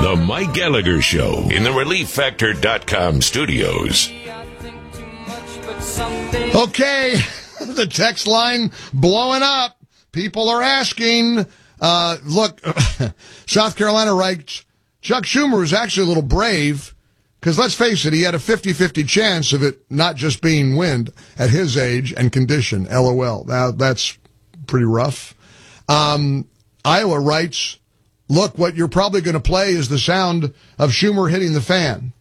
The Mike Gallagher Show in the ReliefFactor.com studios. Okay, the text line blowing up. People are asking. Look, South Carolina writes, Chuck Schumer was actually a little brave, because let's face it, he had a 50-50 chance of it not just being wind at his age and condition. LOL. Now, that's pretty rough. Iowa writes, look, what you're probably going to play is the sound of Schumer hitting the fan.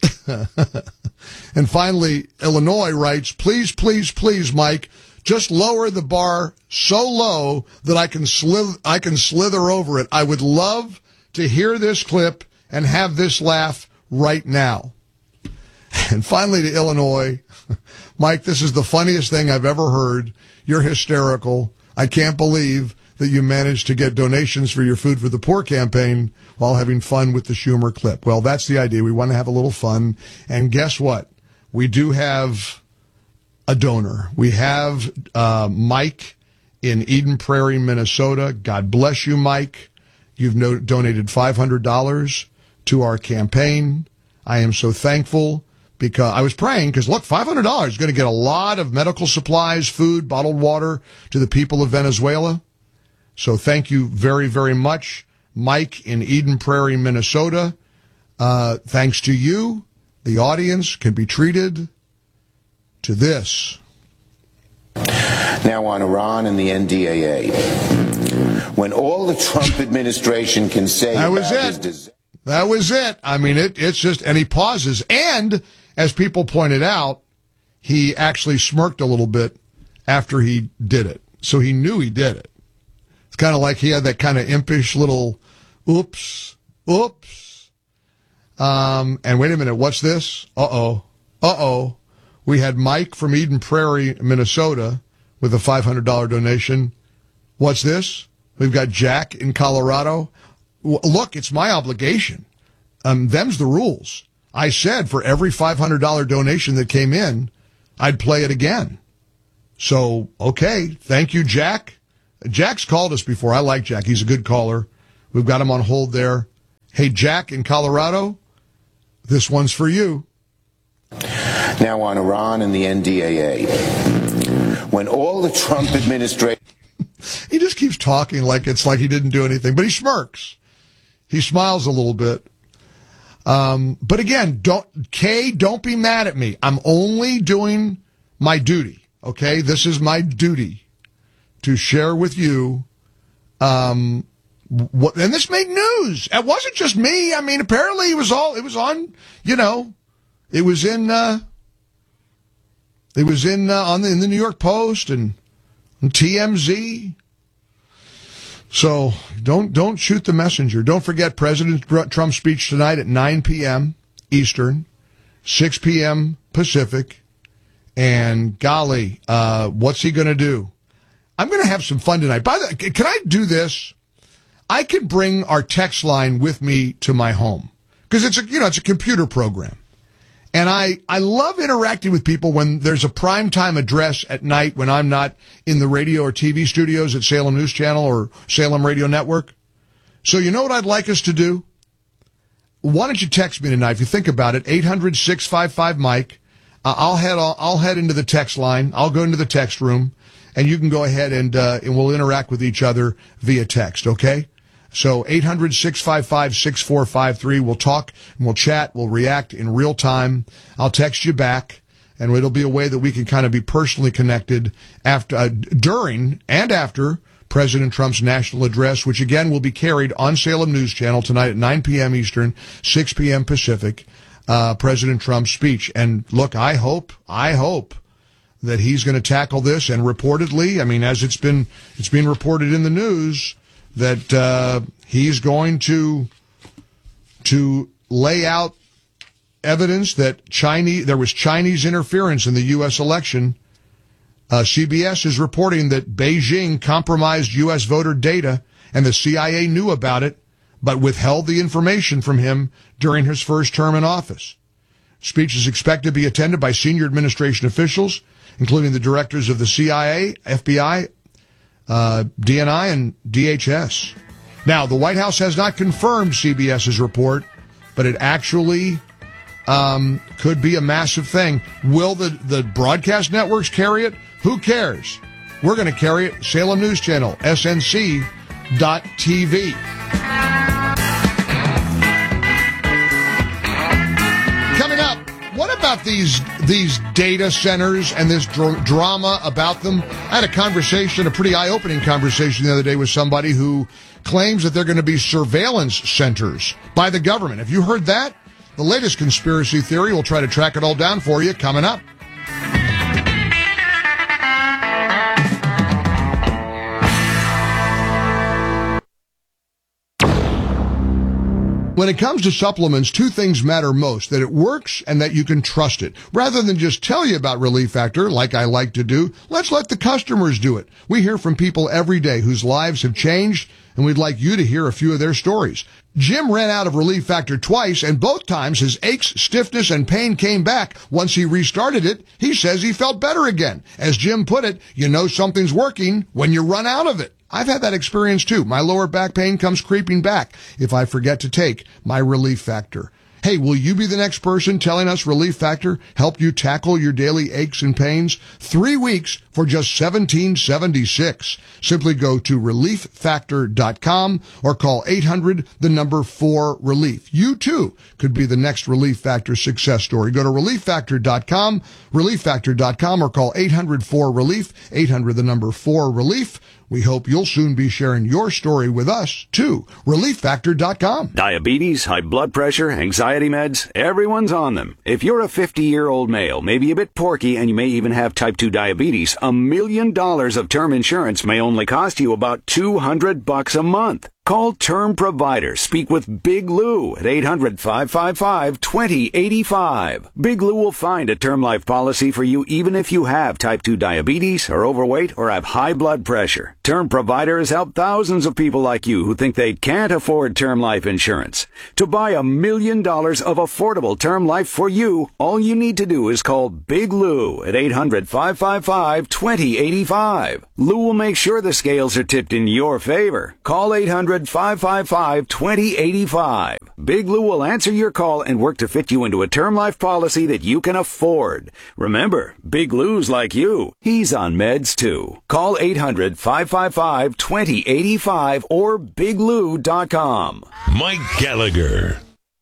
And finally, Illinois writes, please, please, please, Mike, just lower the bar so low that I can slither over it. I would love to hear this clip and have this laugh right now. And finally to Illinois, Mike, this is the funniest thing I've ever heard. You're hysterical. I can't believe that you managed to get donations for your Food for the Poor campaign while having fun with the Schumer clip. Well, that's the idea. We want to have a little fun. And guess what? We do have a donor. We have Mike in Eden Prairie, Minnesota. God bless you, Mike. You've donated $500 to our campaign. I am so thankful because I was praying because, look, $500 is going to get a lot of medical supplies, food, bottled water to the people of Venezuela. So thank you very, very much, Mike in Eden Prairie, Minnesota. Thanks to you, the audience can be treated to this. Now on Iran and the NDAA. When all the Trump administration can say that was it. That was it. I mean, it's just, and he pauses. And as people pointed out, he actually smirked a little bit after he did it. So he knew he did it. It's kind of like he had that kind of impish little oops. And wait a minute, what's this? Uh-oh. We had Mike from Eden Prairie, Minnesota, with a $500 donation. What's this? We've got Jack in Colorado. Look, it's my obligation. Them's the rules. I said for every $500 donation that came in, I'd play it again. So, okay. Thank you, Jack. Jack's called us before. I like Jack. He's a good caller. We've got him on hold there. Hey, Jack in Colorado, this one's for you. Now on Iran and the NDAA. When all the Trump administration... He just keeps talking like it's like he didn't do anything, but he smirks. He smiles a little bit. But again, don't be mad at me. I'm only doing my duty, okay? This is my duty to share with you and this made news. It wasn't just me. I mean, apparently it was on, it was in the New York Post and TMZ. So don't shoot the messenger. Don't forget President Trump's speech tonight at 9 p.m. Eastern, 6 p.m. Pacific. And golly, what's he going to do? I'm going to have some fun tonight. By the way, can I do this? I can bring our text line with me to my home because it's a computer program. And I love interacting with people when there's a primetime address at night when I'm not in the radio or TV studios at Salem News Channel or Salem Radio Network. So you know what I'd like us to do? Why don't you text me tonight? If you think about it, 800-655-MIKE. I'll head into the text line. I'll go into the text room, and you can go ahead and we'll interact with each other via text, okay? So 800-655-6453. We'll talk and we'll chat. We'll react in real time. I'll text you back, and it'll be a way that we can kind of be personally connected after, during and after President Trump's national address, which again will be carried on Salem News Channel tonight at 9 p.m. Eastern, 6 p.m. Pacific. President Trump's speech. And look, I hope that he's going to tackle this, and reportedly, I mean, as it's being reported in the news, that he's going to lay out evidence that there was Chinese interference in the U.S. election. CBS is reporting that Beijing compromised U.S. voter data, and the CIA knew about it, but withheld the information from him during his first term in office. Speech is expected to be attended by senior administration officials, including the directors of the CIA, FBI, DNI, and DHS. Now, the White House has not confirmed CBS's report, but it actually could be a massive thing. Will the broadcast networks carry it? Who cares? We're going to carry it. Salem News Channel, SNC.TV. Coming up, what about these data centers and this drama about them? I had a pretty eye-opening conversation the other day with somebody who claims that they're going to be surveillance centers by the government. Have you heard that? The latest conspiracy theory. We'll try to track it all down for you coming up. When it comes to supplements, two things matter most: that it works and that you can trust it. Rather than just tell you about Relief Factor, like I like to do, let's let the customers do it. We hear from people every day whose lives have changed, and we'd like you to hear a few of their stories. Jim ran out of Relief Factor twice, and both times his aches, stiffness, and pain came back. Once he restarted it, he says he felt better again. As Jim put it, you know something's working when you run out of it. I've had that experience too. My lower back pain comes creeping back if I forget to take my Relief Factor. Hey, will you be the next person telling us Relief Factor helped you tackle your daily aches and pains? 3 weeks for just $17.76. Simply go to ReliefFactor.com or call 800-4-RELIEF. You too could be the next Relief Factor success story. Go to ReliefFactor.com, ReliefFactor.com, or call 800-4-RELIEF, 800-4-RELIEF. We hope you'll soon be sharing your story with us, too. ReliefFactor.com. Diabetes, high blood pressure, anxiety meds, everyone's on them. If you're a 50-year-old male, maybe a bit porky, and you may even have type 2 diabetes, $1 million of term insurance may only cost you about $200 a month. Call Term Provider. Speak with Big Lou at 800-555-2085. Big Lou will find a term life policy for you even if you have type 2 diabetes, are overweight, or have high blood pressure. Term Provider has helped thousands of people like you who think they can't afford term life insurance. To buy $1 million of affordable term life for you, all you need to do is call Big Lou at 800-555-2085. Lou will make sure the scales are tipped in your favor. Call 800-555-2085. Big Lou will answer your call and work to fit you into a term life policy that you can afford. Remember, Big Lou's like you. He's on meds too. Call 800-555-2085 or biglou.com. Mike Gallagher.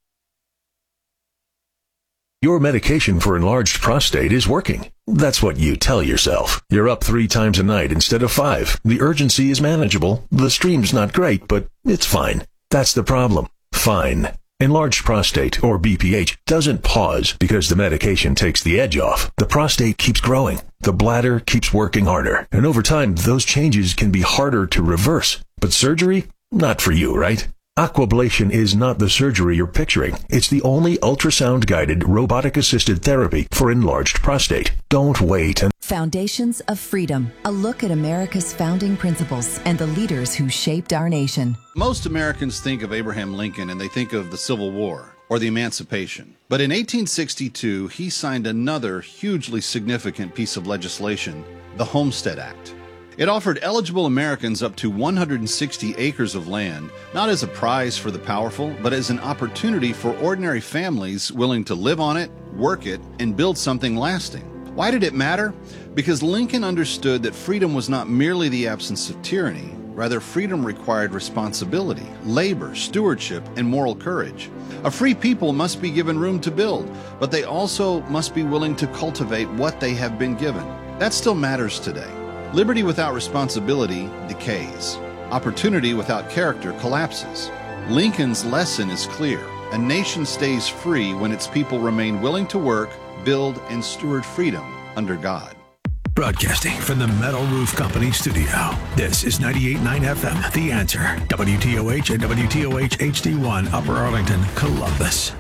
Your medication for enlarged prostate is working. That's what you tell yourself. You're up 3 times a night instead of 5. The urgency is manageable. The stream's not great, but it's fine. That's the problem. Fine. Enlarged prostate, or BPH, doesn't pause because the medication takes the edge off. The prostate keeps growing. The bladder keeps working harder. And over time, those changes can be harder to reverse. But surgery? Not for you, right? Aquablation is not the surgery you're picturing. It's the only ultrasound-guided, robotic-assisted therapy for enlarged prostate. Don't wait. Foundations of Freedom, a look at America's founding principles and the leaders who shaped our nation. Most Americans think of Abraham Lincoln and they think of the Civil War or the Emancipation. But in 1862, he signed another hugely significant piece of legislation, the Homestead Act. It offered eligible Americans up to 160 acres of land, not as a prize for the powerful, but as an opportunity for ordinary families willing to live on it, work it, and build something lasting. Why did it matter? Because Lincoln understood that freedom was not merely the absence of tyranny. Rather, freedom required responsibility, labor, stewardship, and moral courage. A free people must be given room to build, but they also must be willing to cultivate what they have been given. That still matters today. Liberty without responsibility decays. Opportunity without character collapses. Lincoln's lesson is clear. A nation stays free when its people remain willing to work, build, and steward freedom under God. Broadcasting from the Metal Roof Company studio. This is 98.9 FM, The Answer. WTOH and WTOH HD1, Upper Arlington, Columbus.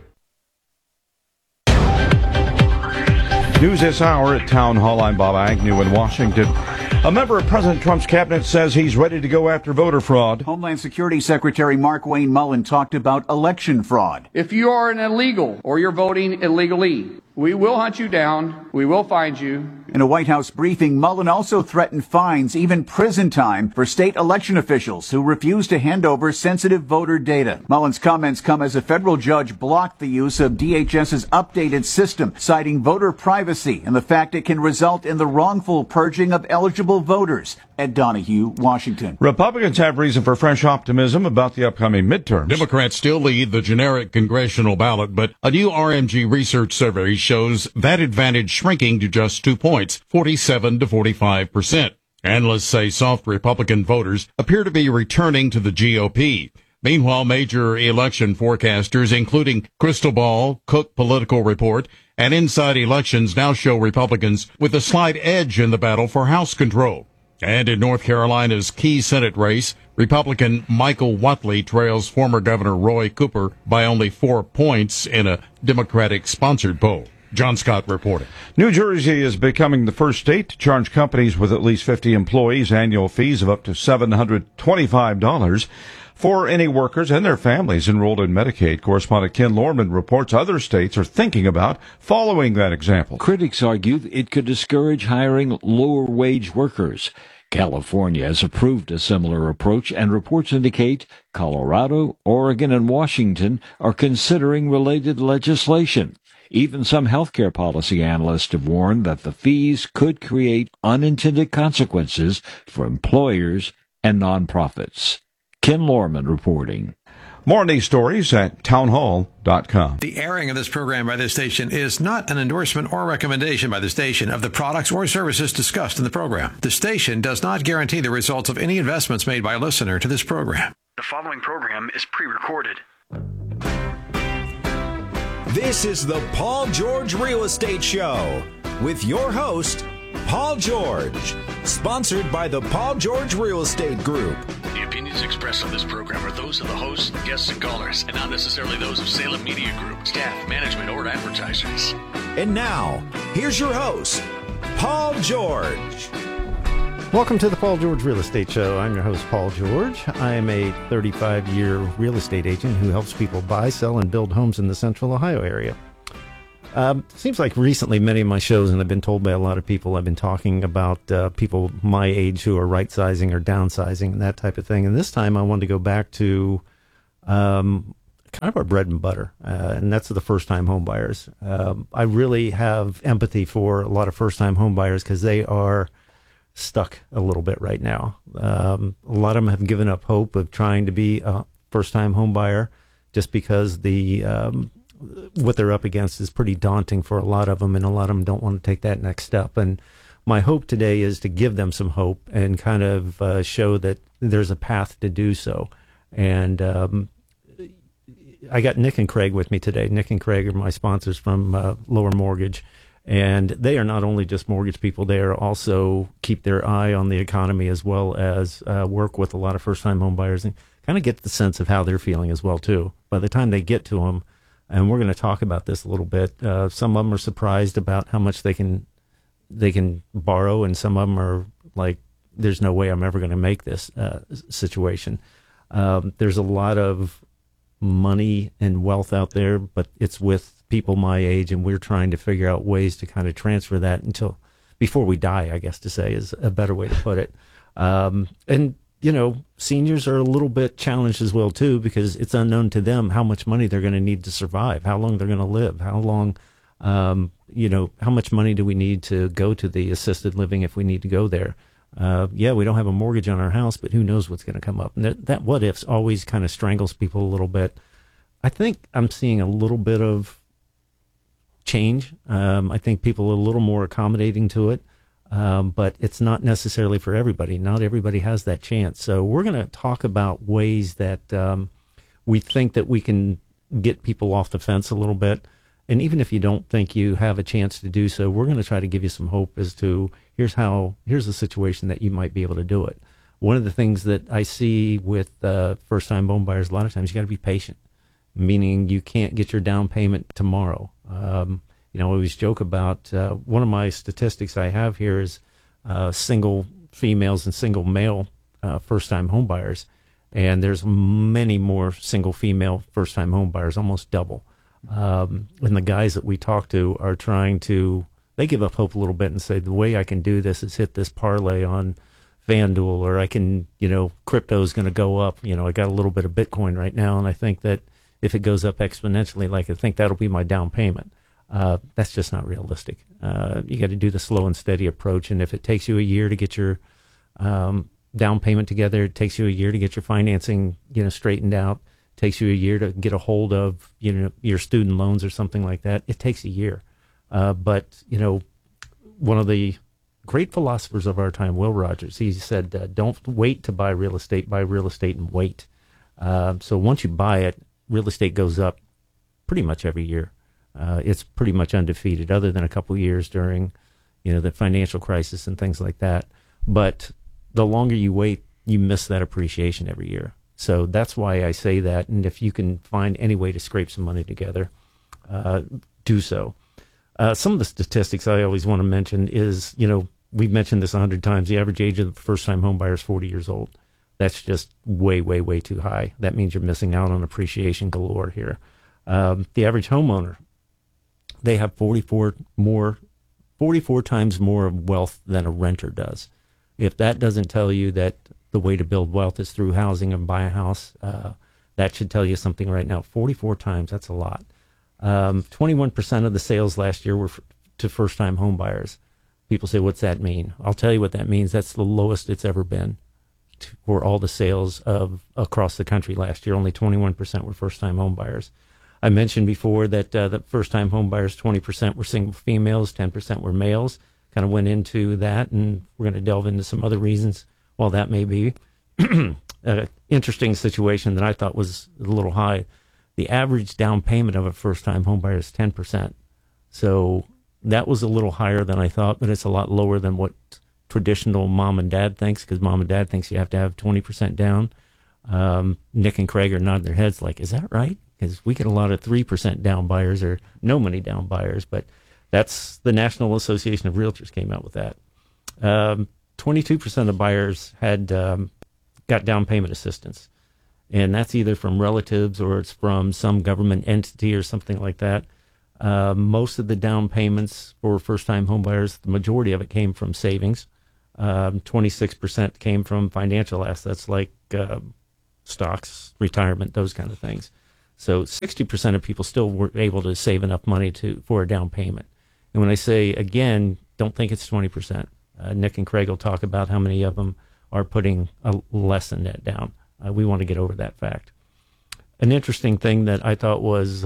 News this hour at Town Hall. I'm Bob Agnew in Washington. A member of President Trump's cabinet says he's ready to go after voter fraud. Homeland Security Secretary Markwayne Mullin talked about election fraud. If you are an illegal or you're voting illegally, We will hunt you down. We will find you. In a White House briefing, Mullen also threatened fines, even prison time, for state election officials who refuse to hand over sensitive voter data. Mullen's comments come as a federal judge blocked the use of DHS's updated system, citing voter privacy and the fact it can result in the wrongful purging of eligible voters. Ed Donahue, Washington. Republicans have reason for fresh optimism about the upcoming midterms. Democrats still lead the generic congressional ballot, but a new RMG research survey shows that advantage shrinking to just 2 points, 47 to 45%. Analysts say soft Republican voters appear to be returning to the GOP. Meanwhile, major election forecasters, including Crystal Ball, Cook Political Report, and Inside Elections, now show Republicans with a slight edge in the battle for House control. And in North Carolina's key Senate race, Republican Michael Whatley trails former Governor Roy Cooper by only 4 points in a Democratic-sponsored poll. John Scott reporting. New Jersey is becoming the first state to charge companies with at least 50 employees annual fees of up to $725 for any workers and their families enrolled in Medicaid. Correspondent Ken Lorman reports other states are thinking about following that example. Critics argue it could discourage hiring lower-wage workers. California has approved a similar approach, and reports indicate Colorado, Oregon, and Washington are considering related legislation. Even some healthcare policy analysts have warned that the fees could create unintended consequences for employers and nonprofits. Ken Lorman reporting. More on these stories at townhall.com. The airing of this program by this station is not an endorsement or recommendation by the station of the products or services discussed in the program. The station does not guarantee the results of any investments made by a listener to this program. The following program is pre-recorded. This is the Paul George Real Estate Show with your host, Paul George. Sponsored by the Paul George Real Estate Group. The opinions expressed on this program are those of the hosts, guests, and callers, and not necessarily those of Salem Media Group, staff, management, or advertisers. And now, here's your host, Paul George. Welcome to the Paul George Real Estate Show. I'm your host, Paul George. I am a 35-year real estate agent who helps people buy, sell, and build homes in the Central Ohio area. Seems like recently many of my shows, and I've been told by a lot of people, I've been talking about people my age who are right-sizing or downsizing and that type of thing. And this time I wanted to go back to kind of our bread and butter, and that's the first-time home buyers. I really have empathy for a lot of first-time home buyers because they are stuck a little bit right now. A lot of them have given up hope of trying to be a first-time home buyer just because what they're up against is pretty daunting for a lot of them, and a lot of them don't want to take that next step. And my hope today is to give them some hope and kind of show that there's a path to do so. And I got Nick and Craig with me today. Nick and Craig are my sponsors from Lower Mortgage, and they are not only just mortgage people, they are also keep their eye on the economy as well as work with a lot of first-time home buyers and kind of get the sense of how they're feeling as well, too. By the time they get to them, and we're going to talk about this a little bit. Some of them are surprised about how much they can borrow, and some of them are like, "There's no way I'm ever going to make this situation." There's a lot of money and wealth out there, but it's with people my age, and we're trying to figure out ways to kind of transfer that until before we die, I guess to say is a better way to put it. And you know, seniors are a little bit challenged as well, too, because it's unknown to them how much money they're going to need to survive, how long they're going to live, how long, how much money do we need to go to the assisted living if we need to go there. We don't have a mortgage on our house, but who knows what's going to come up. And that what ifs always kind of strangles people a little bit. I think I'm seeing a little bit of change. I think people are a little more accommodating to it. But it's not necessarily for everybody. Not everybody has that chance. So we're going to talk about ways that we think that we can get people off the fence a little bit. And even if you don't think you have a chance to do so, we're going to try to give you some hope as to here's the situation that you might be able to do it. One of the things that I see with first-time home buyers, a lot of times you got to be patient, meaning you can't get your down payment tomorrow. I always joke about one of my statistics I have here is single females and single male first-time home buyers, and there's many more single female first-time home buyers, almost double. And the guys that we talk to are they give up hope a little bit and say, the way I can do this is hit this parlay on FanDuel, or I can, crypto is going to go up. I got a little bit of Bitcoin right now, and I think that if it goes up exponentially, I think that'll be my down payment. That's just not realistic. You got to do the slow and steady approach. And if it takes you a year to get your down payment together, it takes you a year to get your financing, straightened out, it takes you a year to get a hold of, your student loans or something like that. It takes a year. But one of the great philosophers of our time, Will Rogers, he said, don't wait to buy real estate and wait. So once you buy it, real estate goes up pretty much every year. It's pretty much undefeated, other than a couple of years during, the financial crisis and things like that. But the longer you wait, you miss that appreciation every year. So that's why I say that. And if you can find any way to scrape some money together, do so. Some of the statistics I always want to mention is, we've mentioned this 100 times. The average age of the first-time home buyer is 40 years old. That's just way, way, way too high. That means you're missing out on appreciation galore here. The average homeowner, they have 44 times more of wealth than a renter does. If that doesn't tell you that the way to build wealth is through housing and buy a house, that should tell you something right now. 44 times, that's a lot. 21% of the sales last year were to first-time home buyers. People say, what's that mean? I'll tell you what that means. That's the lowest it's ever been for all the sales across the country last year. Only 21% were first-time home buyers. I mentioned before that the first-time home buyers, 20% were single females, 10% were males. Kind of went into that, and we're going to delve into some other reasons while that may be. An interesting situation that I thought was a little high. The average down payment of a first-time home buyer is 10%. So that was a little higher than I thought, but it's a lot lower than what traditional mom and dad thinks, because mom and dad thinks you have to have 20% down. Nick and Craig are nodding their heads like, is that right? Because we get a lot of 3% down buyers or no money down buyers, but that's the National Association of Realtors came out with that. 22% of buyers had got down payment assistance, and that's either from relatives or it's from some government entity or something like that. Most of the down payments for first-time home buyers, the majority of it came from savings. 26% came from financial assets like stocks, retirement, those kind of things. So 60% of people still were able to save enough money for a down payment. And when I say, again, don't think it's 20%. Nick and Craig will talk about how many of them are putting less than that down. We want to get over that fact. An interesting thing that I thought was,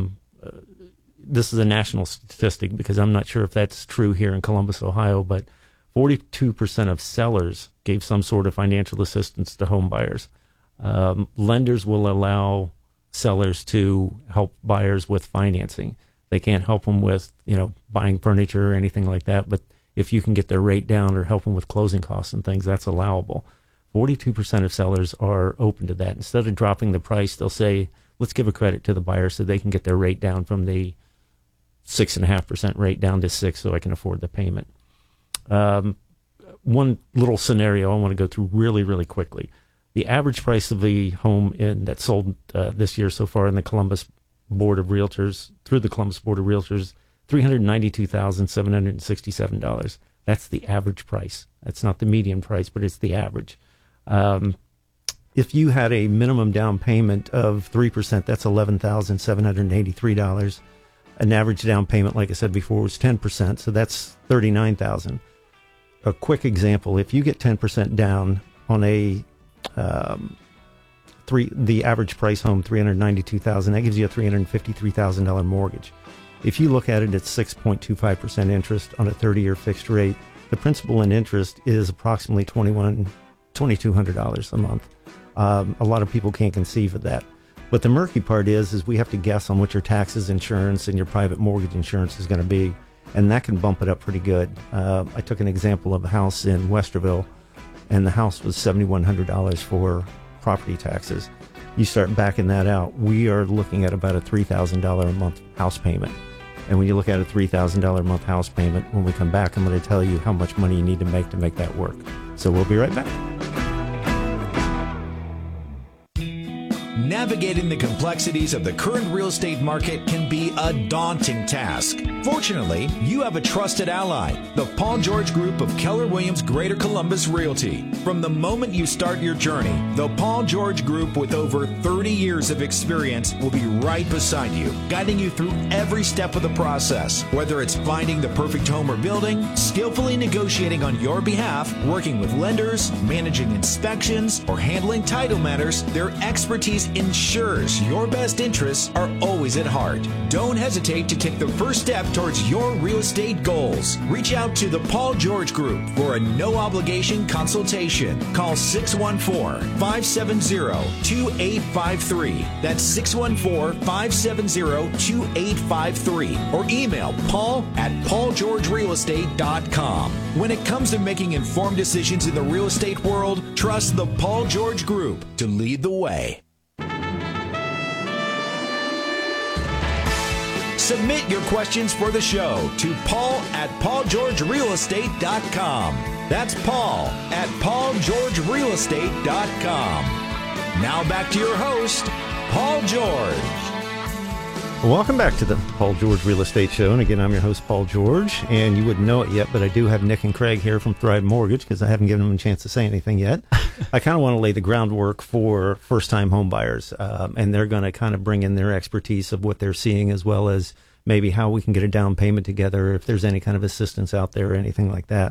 this is a national statistic because I'm not sure if that's true here in Columbus, Ohio, but 42% of sellers gave some sort of financial assistance to home buyers. Lenders will allow sellers to help buyers with financing. They can't help them with, buying furniture or anything like that, but if you can get their rate down or help them with closing costs and things, that's allowable. 42% of sellers are open to that. Instead of dropping the price, they'll say, let's give a credit to the buyer so they can get their rate down from the 6.5% rate down to 6% so I can afford the payment. One little scenario I want to go through really, really quickly. The average price of the home that sold this year so far in the Columbus Board of Realtors, through the Columbus Board of Realtors, $392,767. That's the average price. That's not the median price, but it's the average. If you had a minimum down payment of 3%, that's $11,783. An average down payment, like I said before, was 10%, so that's $39,000. A quick example: if you get 10% down on the average price home, $392,000, that gives you a $353,000 mortgage. If you look at it at 6.25% interest on a 30-year fixed rate, the principal and interest is approximately $2,200 a month. A lot of people can't conceive of that. But the murky part is we have to guess on what your taxes, insurance, and your private mortgage insurance is going to be, and that can bump it up pretty good. I took an example of a house in Westerville, and the house was $7,100 for property taxes. You start backing that out, we are looking at about a $3,000 a month house payment. And when you look at a $3,000 a month house payment, when we come back, I'm going to tell you how much money you need to make that work. So we'll be right back. navigating the complexities of the current real estate market can be a daunting task. Fortunately, you have a trusted ally, the Paul George Group of Keller Williams Greater Columbus Realty. From the moment you start your journey, the Paul George Group with over 30 years of experience will be right beside you, guiding you through every step of the process. Whether it's finding the perfect home or building, skillfully negotiating on your behalf, working with lenders, managing inspections, or handling title matters, their expertise ensures your best interests are always at heart. Don't hesitate to take the first step towards your real estate goals. Reach out to the Paul George Group for a no-obligation consultation. Call 614-570-2853. That's 614-570-2853. Or email paul@paulgeorgerealestate.com. When it comes to making informed decisions in the real estate world, trust the Paul George Group to lead the way. Submit your questions for the show to paul@paulgeorgerealestate.com. That's paul@paulgeorgerealestate.com. Now back to your host, Paul George. Welcome back to the Paul George Real Estate Show. And again, I'm your host, Paul George. And you wouldn't know it yet, but I do have Nick and Craig here from Thrive Mortgage because I haven't given them a chance to say anything yet. I kind of want to lay the groundwork for first-time home buyers. And they're going to kind of bring in their expertise of what they're seeing, as well as maybe how we can get a down payment together, if there's any kind of assistance out there or anything like that.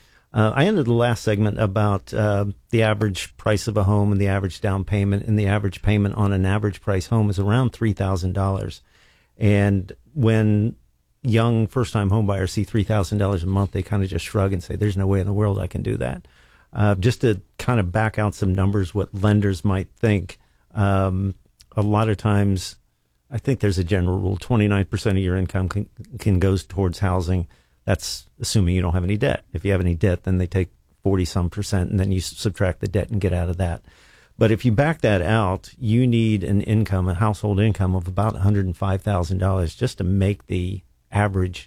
I ended the last segment about the average price of a home and the average down payment, and the average payment on an average price home is around $3,000. And when young first-time home buyers see $3,000 a month, they kind of just shrug and say, there's no way in the world I can do that. Just to kind of back out some numbers, what lenders might think, a lot of times, I think there's a general rule, 29% of your income can goes towards housing. That's assuming you don't have any debt. If you have any debt, then they take 40-some%, and then you subtract the debt and get out of that. But if you back that out, you need an income, a household income of about $105,000 just to make the average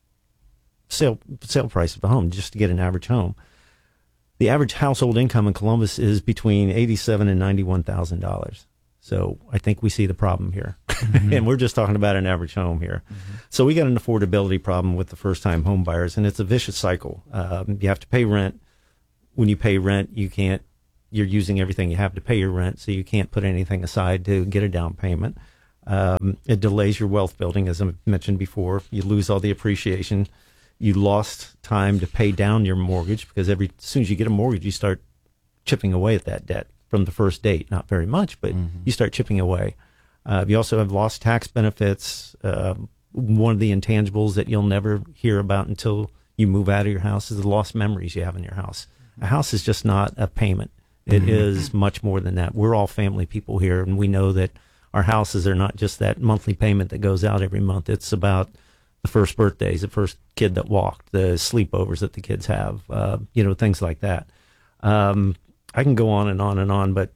sale price of a home, just to get an average home. The average household income in Columbus is between $87,000 and $91,000. So I think we see the problem here. Mm-hmm. And we're just talking about an average home here. Mm-hmm. So we got an affordability problem with the first-time home buyers, and it's a vicious cycle. You have to pay rent. When you pay rent, you're using everything you have to pay your rent, so you can't put anything aside to get a down payment. It delays your wealth building, as I mentioned before. You lose all the appreciation. You lost time to pay down your mortgage, because as soon as you get a mortgage, you start chipping away at that debt from the first date. Not very much, but you start chipping away. You also have lost tax benefits. One of the intangibles that you'll never hear about until you move out of your house is the lost memories you have in your house. A house is just not a payment. It is much more than that. We're all family people here, and we know that our houses are not just that monthly payment that goes out every month. It's about the first birthdays, the first kid that walked, the sleepovers that the kids have, things like that. I can go on and on and on, but,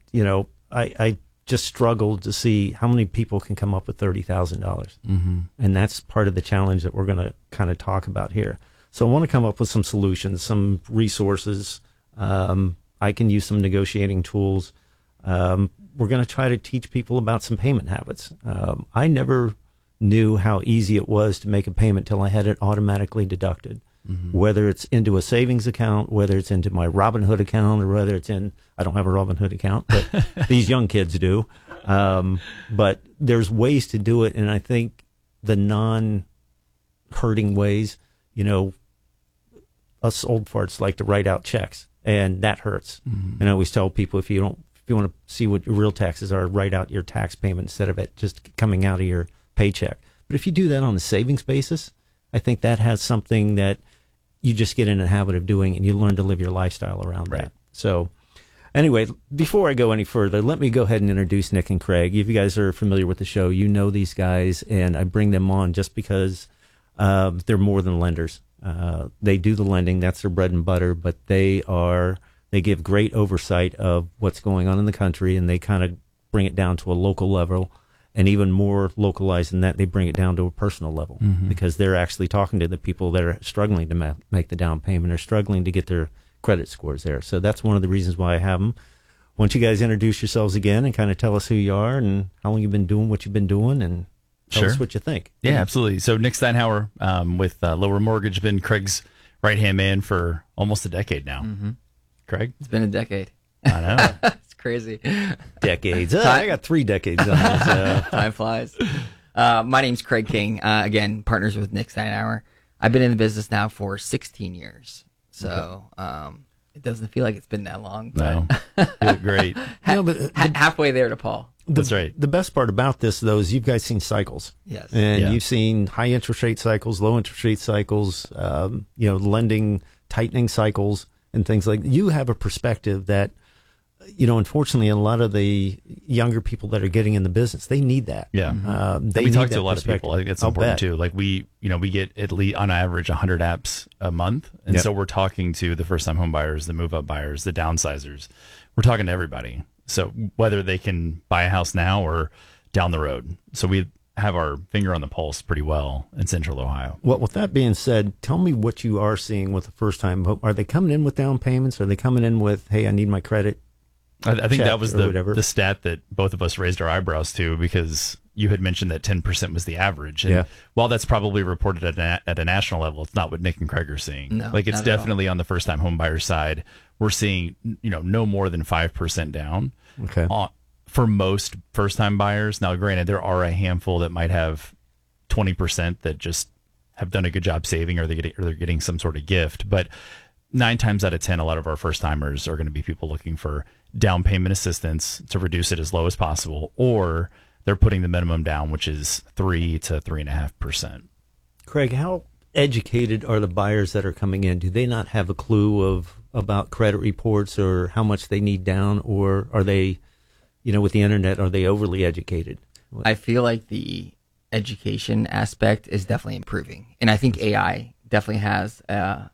I just struggled to see how many people can come up with $30,000. Mm-hmm. And that's part of the challenge that we're going to kind of talk about here. So I want to come up with some solutions, some resources. I can use some negotiating tools. We're going to try to teach people about some payment habits. I never knew how easy it was to make a payment till I had it automatically deducted. Mm-hmm. Whether it's into a savings account, whether it's into my Robinhood account, or whether it's I don't have a Robinhood account, but these young kids do. But there's ways to do it, and I think the non-hurting ways, us old farts like to write out checks, and that hurts. Mm-hmm. And I always tell people, if you want to see what your real taxes are, write out your tax payment instead of it just coming out of your paycheck. But if you do that on a savings basis, I think that has something that you just get in a habit of doing, and you learn to live your lifestyle around that. So anyway, before I go any further, let me go ahead and introduce Nick and Craig. If you guys are familiar with the show, you know these guys, and I bring them on just because they're more than lenders. They do the lending, that's their bread and butter, but they give great oversight of what's going on in the country, and they kind of bring it down to a local level. And even more localized than that, they bring it down to a personal level, because they're actually talking to the people that are struggling to make the down payment, or struggling to get their credit scores there. So that's one of the reasons why I have them. why don't you guys introduce yourselves again and kind of tell us who you are and how long you've been doing what you've been doing, and tell us what you think. Yeah, absolutely. So Nick Steinhauer with Lower Mortgage, been Craig's right-hand man for almost a decade now. Mm-hmm. Craig? It's been a decade. I know. It's crazy. Decades. I got 3 decades on this. Time flies. My name's Craig King. Again, partners with Nick Steinhauer. I've been in the business now for 16 years. So it doesn't feel like it's been that long. But No. You look great. Halfway there to Paul. That's right. The best part about this, though, is you guys seen cycles. Yes. And you've seen high interest rate cycles, low interest rate cycles, lending, tightening cycles, and things like that. You have a perspective that, unfortunately, a lot of the younger people that are getting in the business, they need that. Yeah. We talk to a lot of people. I think it's important too. Like we get at least on average 100 apps a month. And so we're talking to the first time home buyers, the move up buyers, the downsizers. We're talking to everybody. So whether they can buy a house now or down the road. So we have our finger on the pulse pretty well in Central Ohio. Well, with that being said, tell me what you are seeing with the first time. Are they coming in with down payments? Are they coming in with, hey, I need my credit? I think that was the stat that both of us raised our eyebrows to, because you had mentioned that 10% was the average. And while that's probably reported at a national level, it's not what Nick and Craig are seeing. No, it's definitely on the first time home buyer side. We're seeing, no more than 5% down. Okay. For most first time buyers. Now, granted, there are a handful that might have 20% that just have done a good job saving, or they're getting some sort of gift. But 9 times out of 10, a lot of our first timers are going to be people looking for down payment assistance to reduce it as low as possible, or they're putting the minimum down, which is 3 to 3.5%. Craig, how educated are the buyers that are coming in? Do they not have a clue about credit reports or how much they need down, or are they, with the internet, are they overly educated? I feel like the education aspect is definitely improving, and I think AI definitely has a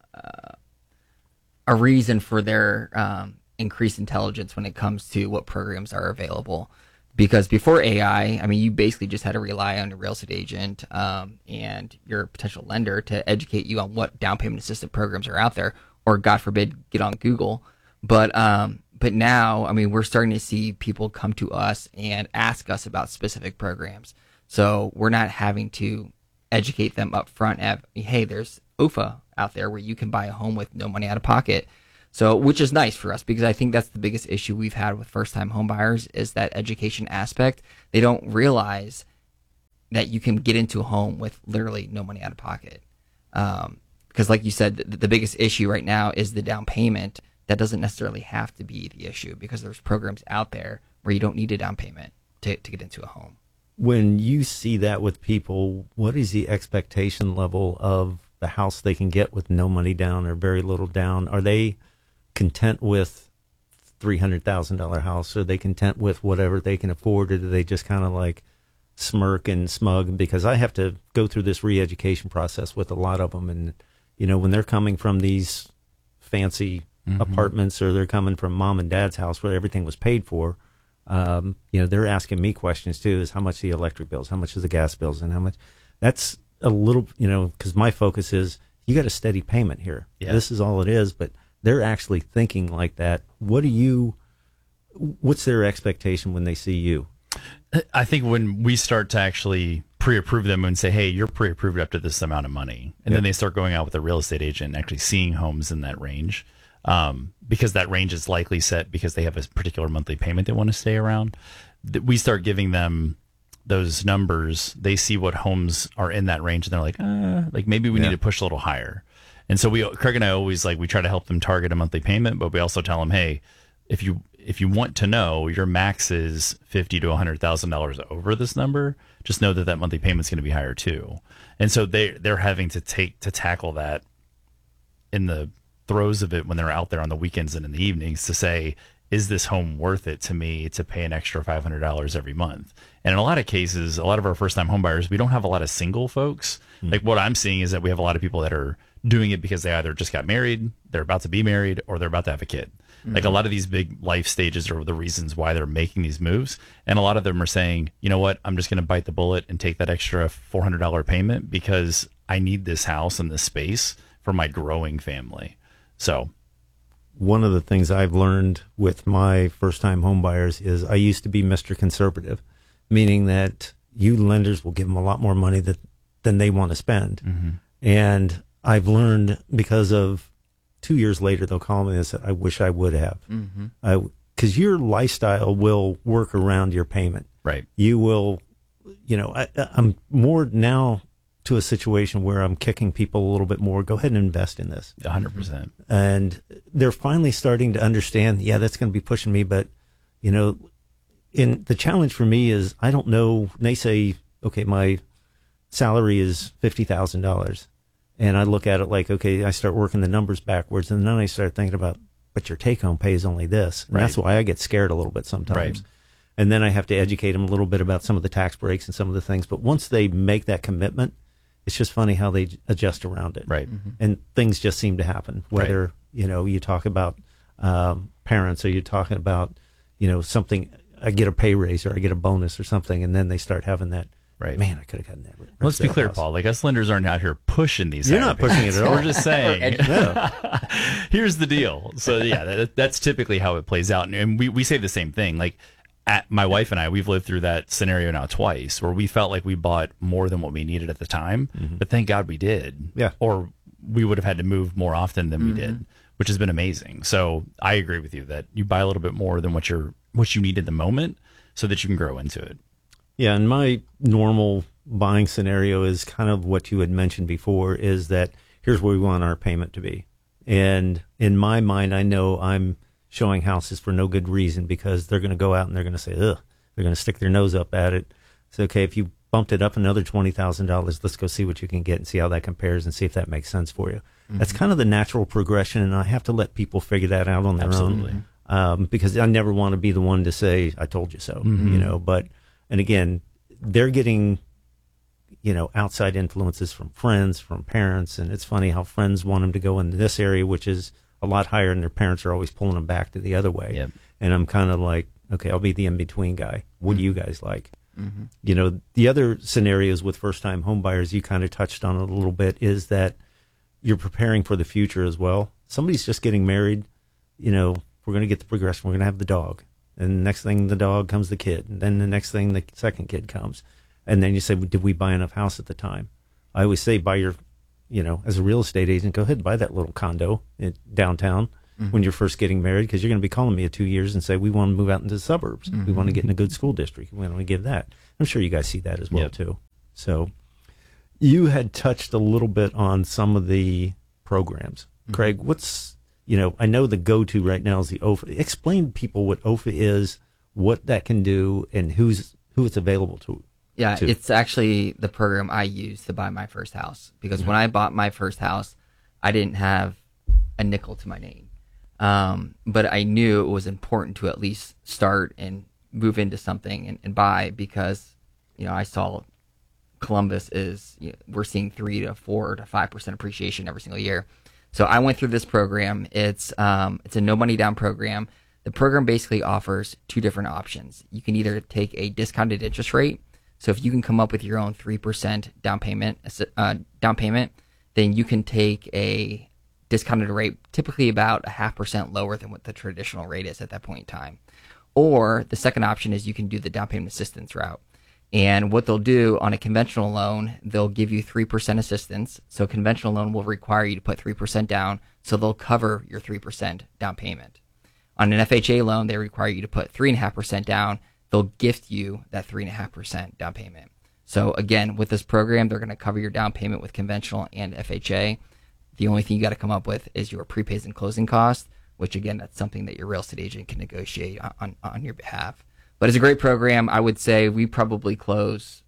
reason for their increased intelligence when it comes to what programs are available. Because before AI, you basically just had to rely on your real estate agent and your potential lender to educate you on what down payment assistance programs are out there, or God forbid, get on Google. But now, we're starting to see people come to us and ask us about specific programs. So we're not having to educate them up front. Hey, there's OFA out there where you can buy a home with no money out of pocket. So, which is nice for us, because I think that's the biggest issue we've had with first-time home buyers, is that education aspect. They don't realize that you can get into a home with literally no money out of pocket. Because like you said, the biggest issue right now is the down payment. That doesn't necessarily have to be the issue, because there's programs out there where you don't need a down payment to get into a home. When you see that with people, what is the expectation level of the house they can get with no money down or very little down? Are they content with $300,000 house? Are they content with whatever they can afford, or do they just kind of like smirk and smug? Because I have to go through this re-education process with a lot of them, and when they're coming from these fancy apartments, or they're coming from mom and dad's house where everything was paid for, they're asking me questions too, is how much the electric bills, how much is the gas bills, and how much. That's a little, because my focus is you got a steady payment here. Yeah. This is all it is, but they're actually thinking like that. What's their expectation when they see you? I think when we start to actually pre-approve them and say, hey, you're pre-approved up to this amount of money, and then they start going out with a real estate agent and actually seeing homes in that range, because that range is likely set because they have a particular monthly payment they want to stay around. We start giving them those numbers. They see what homes are in that range, and they're like maybe we need to push a little higher. And so Craig and I always we try to help them target a monthly payment, but we also tell them, hey, if you want to know your max is $50,000 to $100,000 over this number, just know that monthly payment's going to be higher too. And so they're having to tackle that in the throes of it when they're out there on the weekends and in the evenings to say, is this home worth it to me to pay an extra $500 every month? And in a lot of cases, a lot of our first-time home buyers, we don't have a lot of single folks. Like what I'm seeing is that we have a lot of people that are doing it because they either just got married, they're about to be married, or they're about to have a kid. Like a lot of these big life stages are the reasons why they're making these moves. And a lot of them are saying, you know what, I'm just going to bite the bullet and take that extra $400 payment because I need this house and this space for my growing family. So one of the things I've learned with my first-time home buyers is I used to be Mr. Conservative, meaning that you lenders will give them a lot more money than they want to spend. Mm-hmm. And I've learned, because of 2 years later, they'll call me and say, I wish I would have. Mm-hmm. Because your lifestyle will work around your payment. Right. You will, I'm more now to a situation where I'm kicking people a little bit more. Go ahead and invest in this. 100%. And they're finally starting to understand, that's going to be pushing me. But, in the challenge for me is I don't know. They say, okay, my salary is $50,000. And I look at it like, okay, I start working the numbers backwards. And then I start thinking about, but your take-home pay is only this. And that's why I get scared a little bit sometimes. Right. And then I have to educate them a little bit about some of the tax breaks and some of the things. But once they make that commitment, it's just funny how they adjust around it. Right. Mm-hmm. And things just seem to happen. Whether, you talk about parents, or you're talking about, something, I get a pay raise or I get a bonus or something, and then they start having that, right. Man, I could have gotten that. Let's be clear, Paul. Like, us lenders aren't out here pushing these. You're not pushing it at all. We're just saying, here's the deal. So, that's typically how it plays out. And we say the same thing. Like, my wife and I, we've lived through that scenario now twice, where we felt like we bought more than what we needed at the time. Mm-hmm. But thank God we did. Yeah. Or we would have had to move more often than we did, which has been amazing. So I agree with you that you buy a little bit more than what you need at the moment, so that you can grow into it. Yeah, and my normal buying scenario is kind of what you had mentioned before, is that here's where we want our payment to be. And in my mind, I know I'm showing houses for no good reason, because they're going to go out and they're going to say, ugh, they're going to stick their nose up at it. So, okay, if you bumped it up another $20,000, let's go see what you can get and see how that compares and see if that makes sense for you. Mm-hmm. That's kind of the natural progression, and I have to let people figure that out on their own. Because I never want to be the one to say, I told you so, but, and again, they're getting, outside influences from friends, from parents. And it's funny how friends want them to go into this area, which is a lot higher, and their parents are always pulling them back to the other way. Yep. And I'm kind of like, okay, I'll be the in-between guy. What do you guys like? Mm-hmm. The other scenarios with first-time home buyers, you kind of touched on it a little bit, is that you're preparing for the future as well. Somebody's just getting married, we're going to get the progression. We're going to have the dog. And the next thing, the dog comes the kid. And then the next thing, the second kid comes. And then you say, well, did we buy enough house at the time? I always say, buy your, as a real estate agent, go ahead and buy that little condo in downtown when you're first getting married, because you're going to be calling me in 2 years and say, we want to move out into the suburbs. We want to get in a good school district. We want to give that. I'm sure you guys see that as well, too. So you had touched a little bit on some of the programs. Craig, what's, I know the go-to right now is the OFA. Explain to people what OFA is, what that can do, and who it's available to. Yeah, it's actually the program I used to buy my first house, because when I bought my first house, I didn't have a nickel to my name. But I knew it was important to at least start and move into something and buy, because, I saw Columbus is, we're seeing 3 to 4 to 5% appreciation every single year. So I went through this program. It's a no money down program. The program basically offers 2 different options. You can either take a discounted interest rate. So if you can come up with your own 3% down payment, then you can take a discounted rate, typically about 0.5% lower than what the traditional rate is at that point in time. Or the second option is you can do the down payment assistance route. And what they'll do on a conventional loan, they'll give you 3% assistance. So a conventional loan will require you to put 3% down, so they'll cover your 3% down payment. On an FHA loan, they require you to put 3.5% down. They'll gift you that 3.5% down payment. So again, with this program, they're going to cover your down payment with conventional and FHA. The only thing you got to come up with is your prepays and closing costs, which again, that's something that your real estate agent can negotiate on your behalf. But it's a great program. I would say we probably close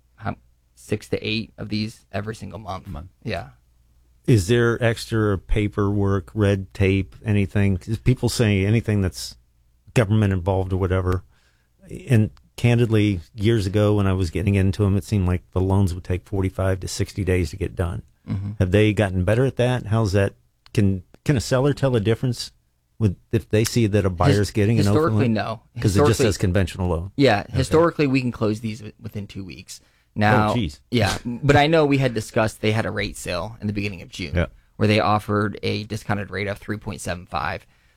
6 to 8 of these every single month. Yeah. Is there extra paperwork, red tape, anything? 'Cause people say anything that's government involved or whatever. And candidly, years ago when I was getting into them, it seemed like the loans would take 45 to 60 days to get done. Mm-hmm. Have they gotten better at that? How's that? Can a seller tell a difference if they see that a buyer's getting an historically no, because it just says conventional loan? Yeah, historically we can close these within 2 weeks. Now, yeah, but I know we had discussed they had a rate sale in the beginning of June where they offered a discounted rate of 3.75.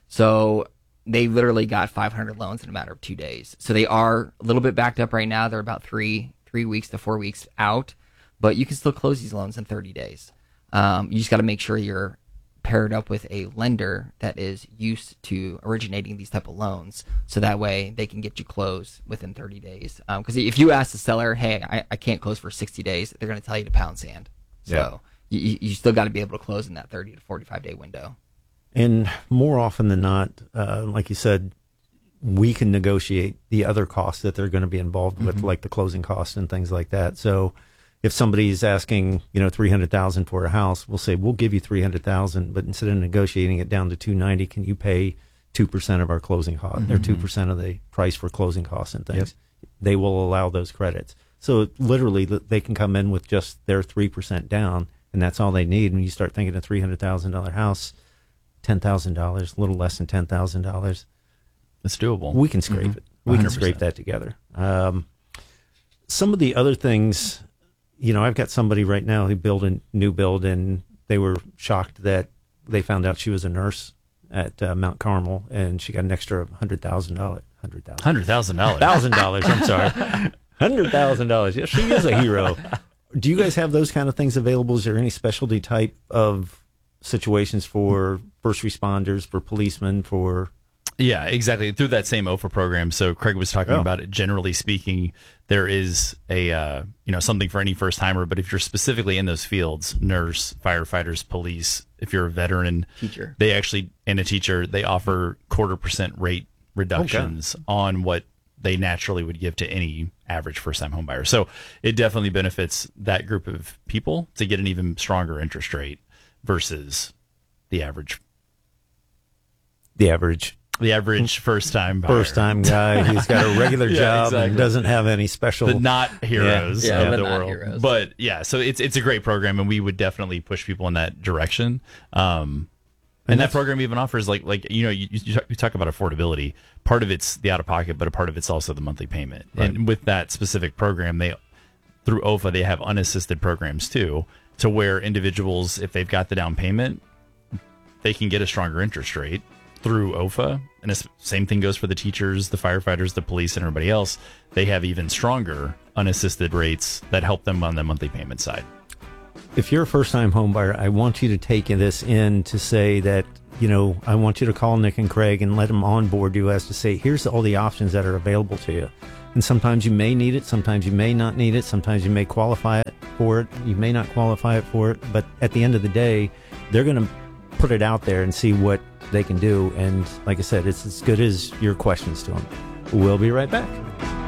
So they literally got 500 loans in a matter of 2 days. So they are a little bit backed up right now. They're about 3 weeks to 4 weeks out, but you can still close these loans in 30 days. You just got to make sure you're paired up with a lender that is used to originating these type of loans, so that way they can get you closed within 30 days. Because if you ask the seller, hey, I can't close for 60 days, they're going to tell you to pound sand. So you still got to be able to close in that 30 to 45 day window. And more often than not, like you said, we can negotiate the other costs that they're going to be involved with, like the closing costs and things like that. So if somebody's asking, $300,000 for a house, we'll say, we'll give you $300,000, but instead of negotiating it down to $290,000, can you pay 2% of our closing costs, or 2% of the price for closing costs and things? Yep. They will allow those credits. So literally, they can come in with just their 3% down, and that's all they need. When you start thinking a $300,000 house, $10,000, a little less than $10,000. It's doable. We can scrape it. We can scrape that together. Some of the other things, I've got somebody right now who built a new build, and they were shocked that they found out she was a nurse at Mount Carmel, and she got an extra $100,000. $100,000. $1,000. I'm sorry. $100,000. Yes, she is a hero. Do you guys have those kind of things available? Is there any specialty type of situations for first responders, for policemen, for... Yeah, exactly. Through that same OFA program. So Craig was talking about it. Generally speaking, there is a something for any first timer. But if you're specifically in those fields, nurse, firefighters, police, if you're a veteran, teacher, they actually, and a teacher, they offer 0.25% rate reductions on what they naturally would give to any average first time home buyer. So it definitely benefits that group of people to get an even stronger interest rate versus the average first-time buyer. First-time guy who's got a regular job and doesn't have any special... The not heroes of the world. Heroes. But, so it's a great program, and we would definitely push people in that direction. And that program even offers, you talk about affordability. Part of it's the out-of-pocket, but a part of it's also the monthly payment. Right. And with that specific program, through OFA, they have unassisted programs, too, to where individuals, if they've got the down payment, they can get a stronger interest rate through OFA, and the same thing goes for the teachers, the firefighters, the police, and everybody else. They have even stronger unassisted rates that help them on the monthly payment side. If you're a first-time home buyer, I want you to take this in to say that, I want you to call Nick and Craig and let them onboard you as to say, here's all the options that are available to you. And sometimes you may need it, sometimes you may not need it, sometimes you may qualify for it, you may not qualify for it, but at the end of the day, they're going to put it out there and see what they can do. And like I said, it's as good as your questions to them. We'll be right back.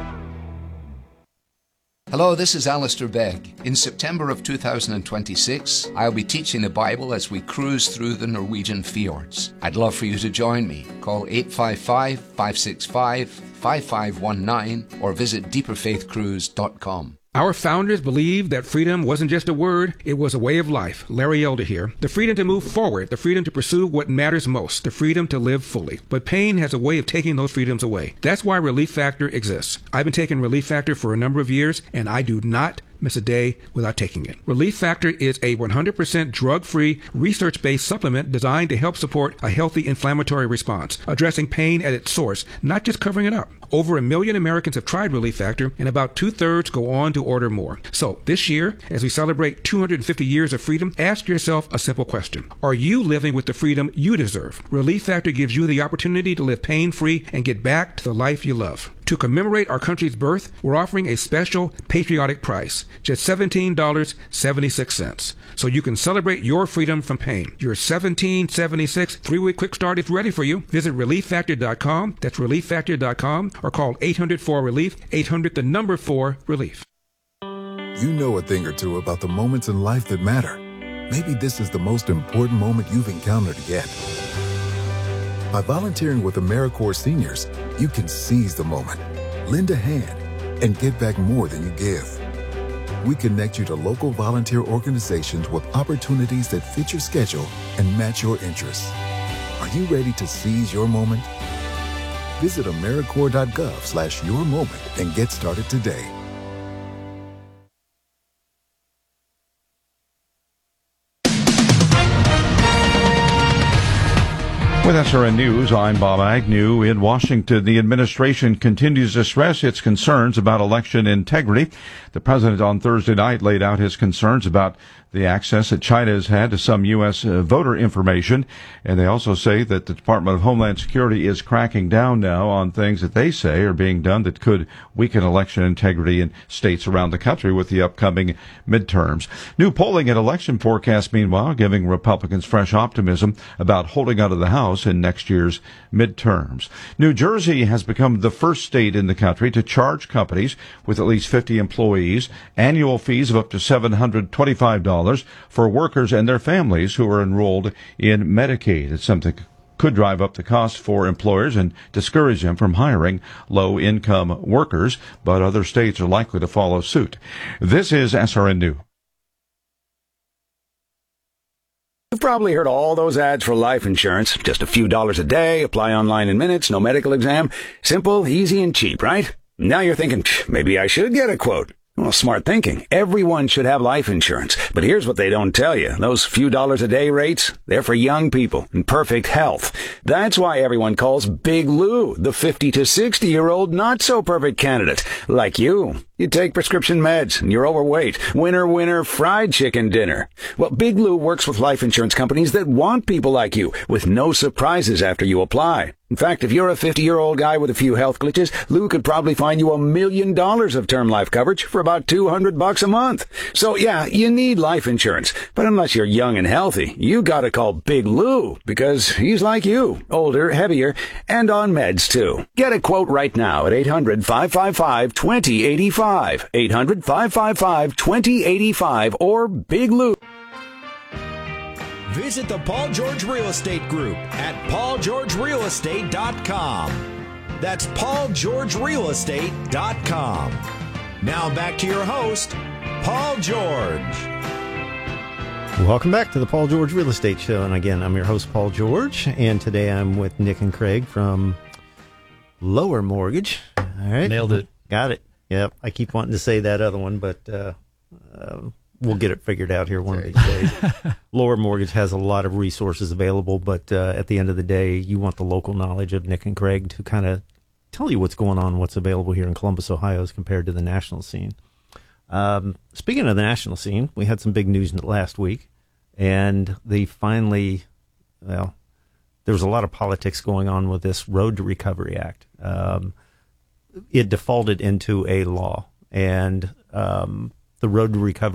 Hello, this is Alistair Begg. In September of 2026, I'll be teaching the Bible as we cruise through the Norwegian fjords. I'd love for you to join me. Call 855-565-5519 or visit deeperfaithcruise.com. Our founders believed that freedom wasn't just a word, it was a way of life. Larry Elder here. The freedom to move forward, the freedom to pursue what matters most, the freedom to live fully. But pain has a way of taking those freedoms away. That's why Relief Factor exists. I've been taking Relief Factor for a number of years, and I do not miss a day without taking it. Relief Factor is a 100% drug-free, research-based supplement designed to help support a healthy inflammatory response, addressing pain at its source, not just covering it up. Over 1 million Americans have tried Relief Factor, and about 2/3 go on to order more. So this year, as we celebrate 250 years of freedom, ask yourself a simple question. Are you living with the freedom you deserve? Relief Factor gives you the opportunity to live pain-free and get back to the life you love. To commemorate our country's birth, we're offering a special patriotic price, just $17.76. So you can celebrate your freedom from pain. Your $17.76 3-week quick start is ready for you. Visit ReliefFactor.com. That's ReliefFactor.com, or call 800-4-RELIEF, 800-4-RELIEF. You know a thing or two about the moments in life that matter. Maybe this is the most important moment you've encountered yet. By volunteering with AmeriCorps Seniors, you can seize the moment, lend a hand, and get back more than you give. We connect you to local volunteer organizations with opportunities that fit your schedule and match your interests. Are you ready to seize your moment? Visit AmeriCorps.gov/yourmoment and get started today. With SRN News, I'm Bob Agnew. In Washington, the administration continues to stress its concerns about election integrity. The president on Thursday night laid out his concerns about the access that China has had to some U.S. voter information. And they also say that the Department of Homeland Security is cracking down now on things that they say are being done that could weaken election integrity in states around the country with the upcoming midterms. New polling and election forecasts, meanwhile, giving Republicans fresh optimism about holding out of the House in next year's midterms. New Jersey has become the first state in the country to charge companies with at least 50 employees annual fees of up to $725 for workers and their families who are enrolled in Medicaid. It's something that could drive up the cost for employers and discourage them from hiring low-income workers, but other states are likely to follow suit. This is SRN News. You've probably heard all those ads for life insurance. Just a few dollars a day, apply online in minutes, no medical exam. Simple, easy, and cheap, right? Now you're thinking, maybe I should get a quote. Well, smart thinking. Everyone should have life insurance. But here's what they don't tell you. Those few dollars a day rates, they're for young people in perfect health. That's why everyone calls Big Lou the 50 to 60-year-old not-so-perfect candidate. Like you. You take prescription meds and you're overweight. Winner, winner, fried chicken dinner. Well, Big Lou works with life insurance companies that want people like you with no surprises after you apply. In fact, if you're a 50-year-old guy with a few health glitches, Lou could probably find you $1 million of term life coverage for about $200 a month. So yeah, you need life insurance. But unless you're young and healthy, you gotta call Big Lou because he's like you, older, heavier, and on meds too. Get a quote right now at 800-555-2085. 800-555-2085 or Big Lou. Visit the Paul George Real Estate Group at paulgeorgerealestate.com. That's paulgeorgerealestate.com. Now back to your host, Paul George. Welcome back to the Paul George Real Estate Show. And again, I'm your host, Paul George. And today I'm with Nick and Craig from Lower Mortgage. All right. Nailed it. Got it. Yep. I keep wanting to say that other one, but we'll get it figured out here one of these days. Lower Mortgage has a lot of resources available, but at the end of the day, you want the local knowledge of Nick and Craig to kind of tell you what's going on, what's available here in Columbus, Ohio, as compared to the national scene. Speaking of the national scene, we had some big news last week, and they finally, well, there was a lot of politics going on with this Road to Recovery Act. It defaulted into a law, and the Road to Recovery